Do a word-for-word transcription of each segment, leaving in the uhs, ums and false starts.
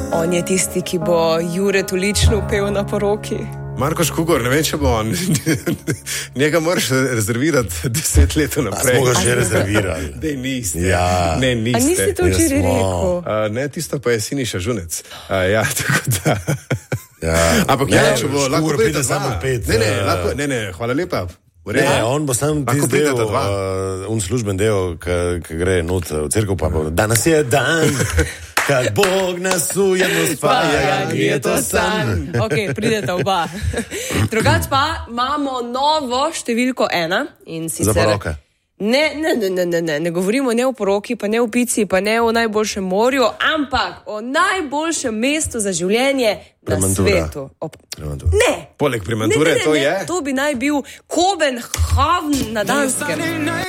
On je tisti, ki bo Jure Tuličnu pel na poroki. Marko Škugor, ne vem, če bo on. Njega moraš rezervirati deset let naprej. Smo ga že rezervirali. Ne, niste. Ja. Ne, niste. A niste to včeraj rekel? Uh, ne, tisto pa je Siniša Žunec. Uh, ja, tako da... Ja. Ampak ja, ja, če bo Škugor lahko pride samo pet. Ne, ne, uh, lahko, ne, ne, hvala lepa. Ne, on bo sam Lahko tisti del, prideta dva. uh, un služben del, ki gre not v cerkev, pa bo, danes je dan, kad Bog nas ujemo spaja, ni je to san. Ok, prideta oba. Drugač pa imamo novo številko ena. In sicer... Za poroke. Ne, ne, ne, ne, ne, ne, ne govorimo ne o poroki, pa ne o pici, pa ne o najboljšem morju, ampak o najboljšem mestu za življenje na Premantura. svetu. Op. Premantura. Ne! Poleg Premanture, ne, ne, ne, to ne, je? To bi naj bil Kopenhagen na Danskem.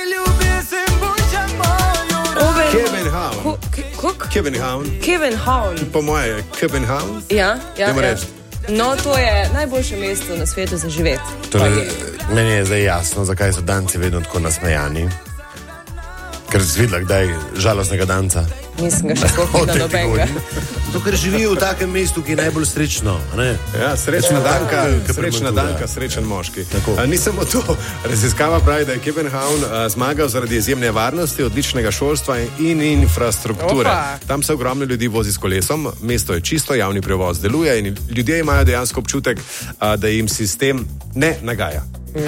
Kopen... Kevenhavn. Ko- ke- Kak? Kevenhavn. Kevenhavn. Po moje, Kevenhavn. Ja, ja, Dajmo ja. reči. No, to je najboljše mesto na svetu za živeti. Torej, meni je zdaj jasno, zakaj so danci vedno tako nasmejani. Ker si videla, kdaj žalostnega danca. Nisem ga še spohila nobenega. To, ker živijo v takem mestu, ki je najbolj srečno. Ne? Ja, srečna danka, Tako, srečna Premantura. danka, srečen moški. Tako. A, ni samo to. Raziskava pravi, da je Kevenhavn a, zmagal zaradi izjemne varnosti, odličnega šolstva in infrastrukture. Opa. Tam se ogromno ljudi vozi s kolesom, mesto je čisto, javni prevoz deluje in ljudje imajo dejansko občutek, a, da jim sistem ne nagaja.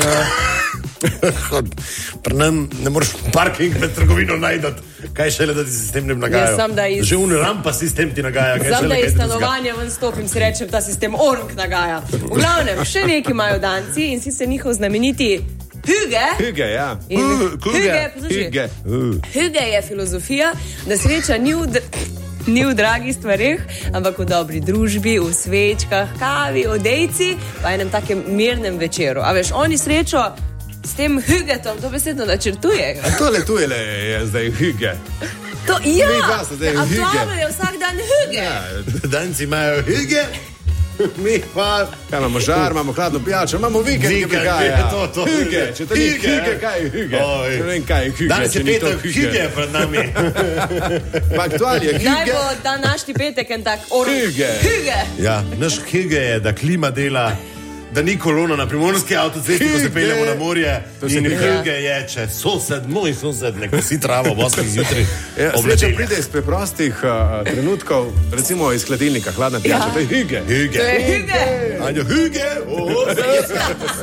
Pri nam ne moreš parking med trgovino najdati, kaj šele, da ti sistem ne nagaja. Jaz sam, da iz- Že un rampa sistem ti nagaja. kaj Znam, šele, da kaj iz ti drugega. stanovanja ven stopim, si rečem, ta sistem orang nagaja. V glavnem, še neki imajo danci in sicer njihov znameniti Hüge. Hüge, ja. In Uh, Hüge, poslušaj. Hüge. Uh. Hüge je filozofija, da sreča ni v, dr- ni v dragih stvareh, ampak v dobri družbi, v svečkah, kavi, odejci, pa enem takem mirnem večeru. A veš, oni srečo s tem Hügetom, to besedno načrtujejo. A tole tuje le je zdaj Hüge. To, ja, Mi dva sta zdaj a Hüge. Pavel je vsak dan Hüge. Ja, Danci imajo hige, mi pa... kaj imamo žar, imamo hladno pijačo, imamo vikend, ki Vikend, prihaja. je to, to. Hüge, če to ni Hüge. Hüge, kaj je Hüge? Oj. Ne vem, kaj je Hüge, Danes če je ni to petek, hige pred nami. Pa aktual je Naj Hüge. bo današnji petek en tak orang. Hüge. Hüge. Ja, naš hige je, da klima dela, da ni kolona na primorski avtocesti, ko se Hüge. peljemo na morje. To se In ni- hige je, če sosed, moj sosed, ne kosi travo ob osmih zjutraj. Ja, ob sreča nedeljah. pride iz preprostih uh, trenutkov, recimo iz hladilnika, hladna pijača, Ja. to je Hüge. Hige. To je Hüge. Ajde, hige. Oh,